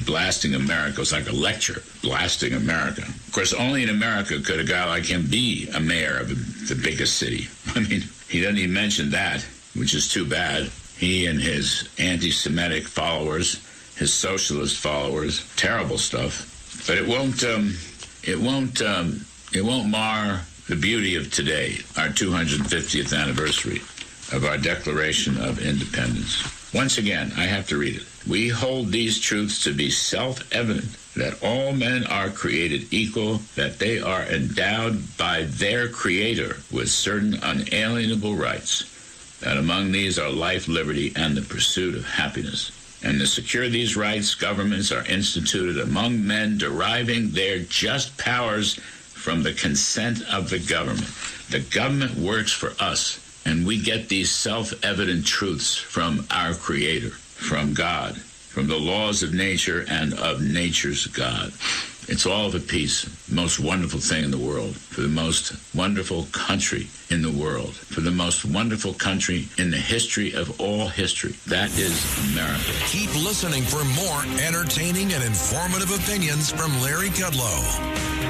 blasting America. It was like a lecture, blasting America. Of course, only in America could a guy like him be a mayor of the biggest city. I mean, he doesn't even mention that, which is too bad. He and his anti-Semitic followers, his socialist followers, terrible stuff. But it won't mar the beauty of today, our 250th anniversary of our Declaration of Independence. Once again, I have to read it. We hold these truths to be self-evident, that all men are created equal, that they are endowed by their Creator with certain unalienable rights, that among these are life, liberty, and the pursuit of happiness. And to secure these rights, governments are instituted among men, deriving their just powers from the consent of the government. The government works for us, and we get these self-evident truths from our Creator, from God, from the laws of nature and of nature's God. It's all of a piece, most wonderful thing in the world, for the most wonderful country in the world, for the most wonderful country in the history of all history. That is America. Keep listening for more entertaining and informative opinions from Larry Kudlow.